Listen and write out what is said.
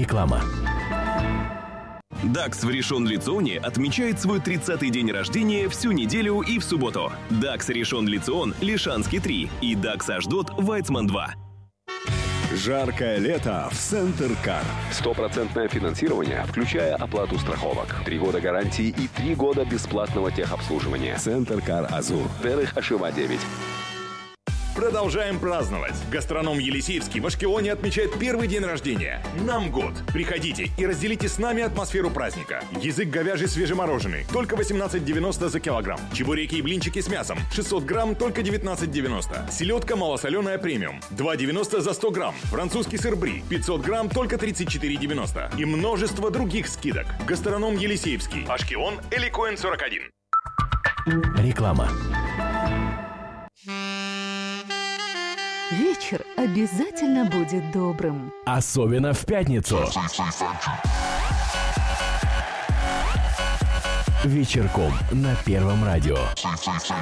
Реклама. Дакс в Ришон-Ле-Ционе отмечает свой 30-й день рождения всю неделю и в субботу. Дакс Ришон-Ле-Цион, Лишанский 3 и Дакс Ашдот, Вайцман 2. Жаркое лето в Центр Кар. 100% финансирование, включая оплату страховок. 3 года гарантии и 3 года бесплатного техобслуживания. Центр Кар Азур. Дерых Ашива 9. Продолжаем праздновать. Гастроном Елисеевский в Ашкелоне отмечает первый день рождения. Нам год. Приходите и разделите с нами атмосферу праздника. Язык говяжий свежемороженый. Только 18,90 за килограмм. Чебуреки и блинчики с мясом. 600 грамм, только 19,90. Селедка малосоленая премиум. 2,90 за 100 грамм. Французский сыр бри. 500 грамм, только 34,90. И множество других скидок. Гастроном Елисеевский. Ашкелон, Эликоин 41. Реклама. Вечер обязательно будет добрым. Особенно в пятницу. Вечерком на Первом радио.